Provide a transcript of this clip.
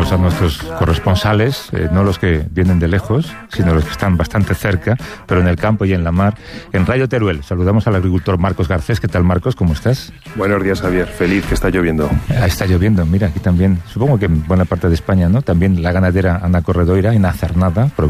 saludamos a nuestros corresponsales, no los que vienen de lejos, sino los que están bastante cerca, pero en el campo y en la mar. En Rayo Teruel saludamos al agricultor Marcos Garcés. ¿Qué tal, Marcos? ¿Cómo estás? Buenos días, Javier. Feliz que está lloviendo. Está lloviendo, mira, aquí también. Supongo que en buena parte de España, ¿no? También la ganadera Ana Corredoira, en Azarnada,